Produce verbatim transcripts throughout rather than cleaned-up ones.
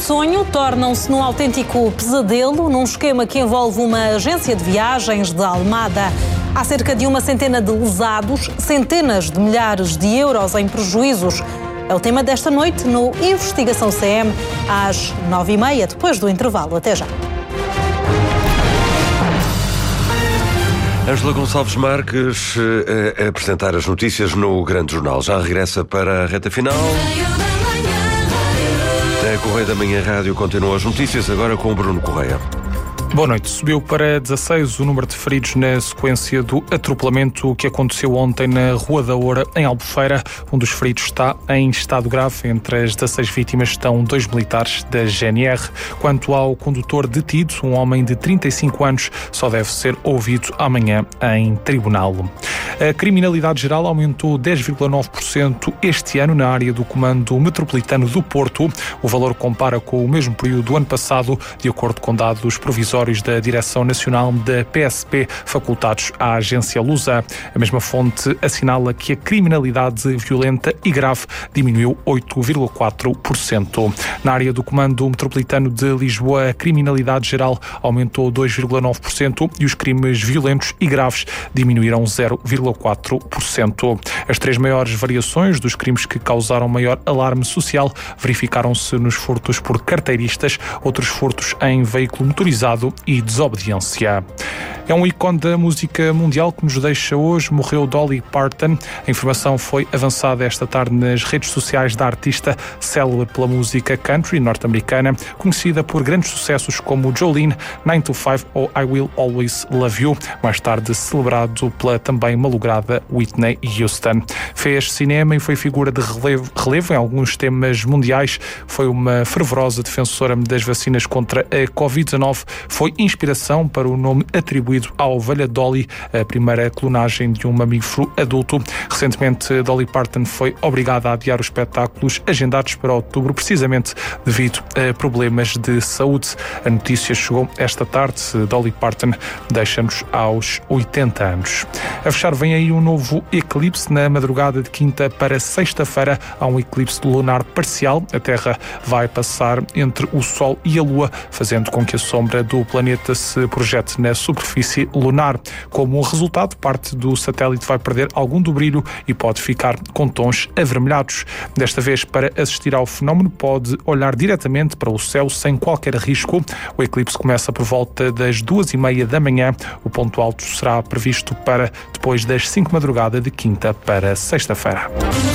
sonho tornam-se num autêntico pesadelo, num esquema que envolve uma agência de viagens de Almada. Há cerca de uma centena de lesados, centenas de milhares de euros em prejuízos. É o tema desta noite no Investigação C M, às nove e meia, depois do intervalo. Até já. Ângela Gonçalves Marques a, a apresentar as notícias no Grande Jornal. Já regressa para a reta final. A Correia da Manhã Rádio continua as notícias, agora com o Bruno Correia. Boa noite. Subiu para dezasseis o número de feridos na sequência do atropelamento que aconteceu ontem na Rua da Oura, em Albufeira. Um dos feridos está em estado grave. Entre as dezasseis vítimas estão dois militares da G N R. Quanto ao condutor detido, um homem de trinta e cinco anos, só deve ser ouvido amanhã em tribunal. A criminalidade geral aumentou dez vírgula nove por cento este ano na área do Comando Metropolitano do Porto. O valor compara com o mesmo período do ano passado, de acordo com dados provisórios da Direção Nacional da P S P, facultados à agência Lusa. A mesma fonte assinala que a criminalidade violenta e grave diminuiu oito vírgula quatro por cento. Na área do Comando Metropolitano de Lisboa, a criminalidade geral aumentou dois vírgula nove por cento e os crimes violentos e graves diminuíram zero vírgula quatro por cento. As três maiores variações dos crimes que causaram maior alarme social verificaram-se nos furtos por carteiristas, outros furtos em veículo motorizado e desobediência. É um ícone da música mundial que nos deixa hoje. Morreu Dolly Parton. A informação foi avançada esta tarde nas redes sociais da artista, célebre pela música country norte-americana, conhecida por grandes sucessos como Jolene, nine to five ou I Will Always Love You, mais tarde celebrado pela também malograda Whitney Houston. Fez cinema e foi figura de relevo, relevo em alguns temas mundiais. Foi uma fervorosa defensora das vacinas contra a covid dezanove. Foi inspiração para o nome atribuído à ovelha Dolly, a primeira clonagem de um mamífero adulto. Recentemente, Dolly Parton foi obrigada a adiar os espetáculos agendados para outubro, precisamente devido a problemas de saúde. A notícia chegou esta tarde. Dolly Parton deixa-nos aos oitenta anos. A fechar vem aí um novo eclipse. Na madrugada de quinta para sexta-feira há um eclipse lunar parcial. A Terra vai passar entre o Sol e a Lua, fazendo com que a sombra do planeta se projete na superfície lunar. Como um resultado, parte do satélite vai perder algum do brilho e pode ficar com tons avermelhados. Desta vez, para assistir ao fenómeno, pode olhar diretamente para o céu sem qualquer risco. O eclipse começa por volta das duas e meia da manhã. O ponto alto será previsto para depois das cinco da madrugada de quinta para sexta-feira.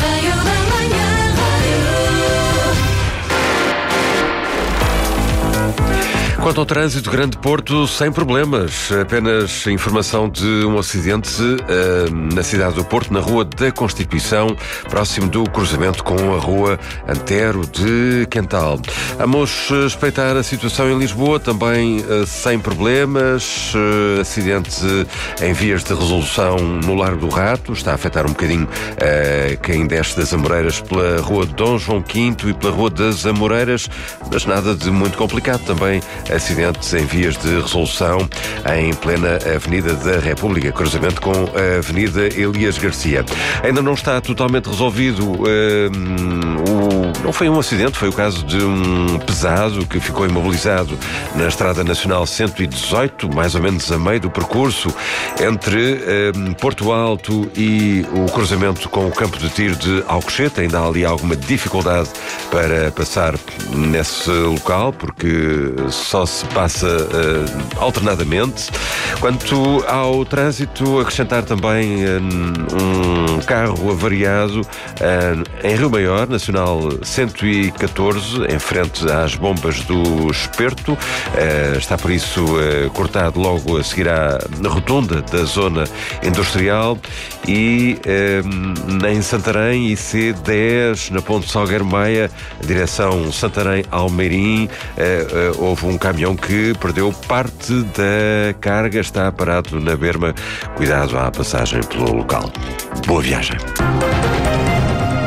Quanto ao trânsito, Grande Porto, sem problemas. Apenas informação de um acidente uh, na cidade do Porto, na Rua da Constituição, próximo do cruzamento com a Rua Antero de Quental. Vamos espreitar a situação em Lisboa, também uh, sem problemas. Uh, acidente em vias de resolução no Largo do Rato, está a afetar um bocadinho uh, quem desce das Amoreiras pela Rua Dom João quinto e pela Rua das Amoreiras, mas nada de muito complicado. Também acidentes em vias de resolução em plena Avenida da República, cruzamento com a Avenida Elias Garcia. Ainda não está totalmente resolvido. Uh, o, não foi um acidente, foi o caso de um pesado que ficou imobilizado na Estrada Nacional cento e dezoito, mais ou menos a meio do percurso entre uh, Porto Alto e o cruzamento com o campo de tiro de Alcochete. Ainda há ali alguma dificuldade para passar nesse local, porque só se passa uh, alternadamente. Quanto ao trânsito, acrescentar também uh, um carro avariado uh, em Rio Maior, Nacional cento e catorze, em frente às bombas do Esperto. Uh, está por isso uh, cortado logo a seguir à rotunda da zona industrial. E uh, em Santarém, I C dez, na Ponte Salgueiro Maia, direção Santarém-Almeirim, uh, uh, houve um caminhão que perdeu parte da carga, está parado na berma. Cuidado à passagem pelo local. Boa viagem.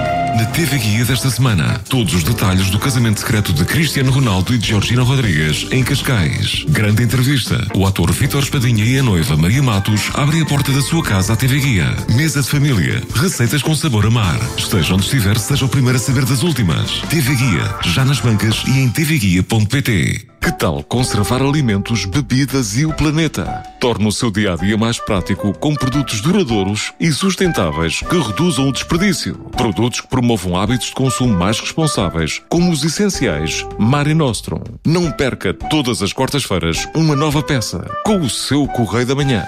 na T V Guia desta semana. Todos os detalhes do casamento secreto de Cristiano Ronaldo e de Georgina Rodrigues em Cascais. Grande entrevista. O ator Vítor Espadinha e a noiva Maria Matos abrem a porta da sua casa à T V Guia. Mesa de família. Receitas com sabor a mar. Esteja onde estiver, seja o primeiro a saber das últimas. T V Guia. Já nas bancas e em t v guia ponto p t. Que tal conservar alimentos, bebidas e o planeta? Torne o seu dia-a-dia mais prático com produtos duradouros e sustentáveis que reduzam o desperdício. Produtos que promovam hábitos de consumo mais responsáveis, como os essenciais Mare Nostrum. Não perca todas as quartas-feiras uma nova peça com o seu Correio da Manhã.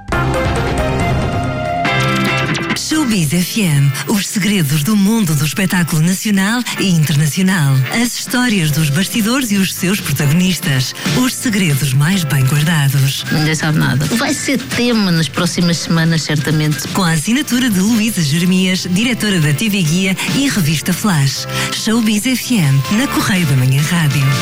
Showbiz F M. Os segredos do mundo do espetáculo nacional e internacional. As histórias dos bastidores e os seus protagonistas. Os segredos mais bem guardados. Ninguém sabe nada. Vai ser tema nas próximas semanas, certamente. Com a assinatura de Luísa Jeremias, diretora da T V Guia e revista Flash. Showbiz F M, na Correio da Manhã Rádio.